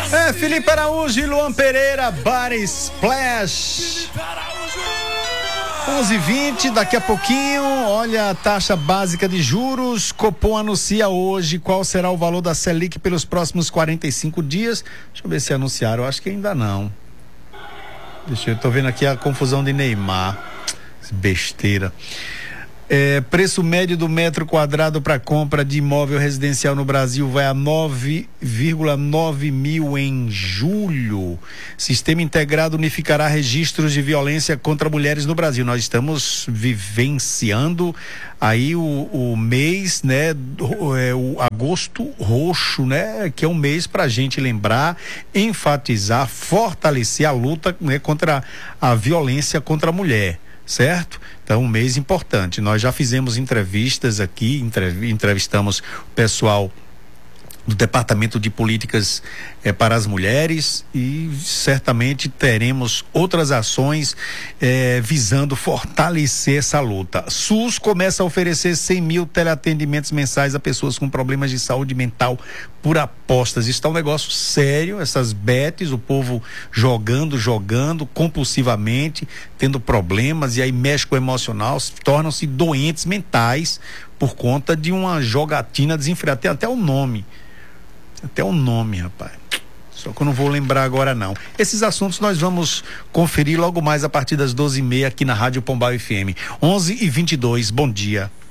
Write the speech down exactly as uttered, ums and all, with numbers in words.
É, Felipe Araújo e Luan Pereira, Bar Splash. onze e vinte, daqui a pouquinho, olha a taxa básica de juros. Copom anuncia hoje qual será o valor da Selic pelos próximos quarenta e cinco dias. Deixa eu ver se anunciaram, eu acho que ainda não. Deixa eu, tô vendo aqui a confusão de Neymar. Besteira. É, preço médio do metro quadrado para compra de imóvel residencial no Brasil vai a nove vírgula nove mil em julho. Sistema integrado unificará registros de violência contra mulheres no Brasil. Nós estamos vivenciando aí o, o mês, né, o, é, o agosto roxo, né, que é um mês para a gente lembrar, enfatizar, fortalecer a luta, né, contra a violência contra a mulher. Certo? Então, um mês importante. Nós já fizemos entrevistas aqui, entrevistamos o pessoal do Departamento de Políticas eh, para as Mulheres e certamente teremos outras ações eh, visando fortalecer essa luta. SUS começa a oferecer cem mil teleatendimentos mensais a pessoas com problemas de saúde mental por apostas. Isso está um negócio sério, essas bets, o povo jogando, jogando compulsivamente, tendo problemas e aí mexe com o emocional, tornam-se doentes mentais por conta de uma jogatina desenfreada. Tem até o nome. Até o nome, rapaz. Só que eu não vou lembrar agora, não. Esses assuntos nós vamos conferir logo mais a partir das doze e meia aqui na Rádio Pombal F M. onze e vinte e dois, bom dia.